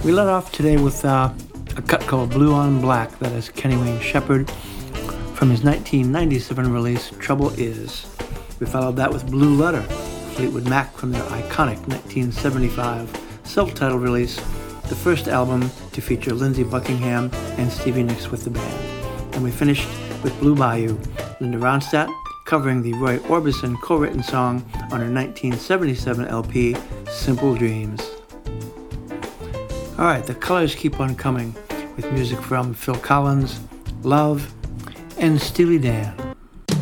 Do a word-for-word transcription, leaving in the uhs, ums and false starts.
We let off today with uh, a cut called Blue on Black, that is Kenny Wayne Shepherd, from his nineteen ninety-seven release, Trouble Is. We followed that with Blue Letter, Fleetwood Mac, from their iconic nineteen seventy-five self-titled release, the first album to feature Lindsey Buckingham and Stevie Nicks with the band. And we finished with Blue Bayou, Linda Ronstadt covering the Roy Orbison co-written song on her nineteen seventy-seven L P, Simple Dreams. Alright, the colors keep on coming with music from Phil Collins, Love, and Steely Dan.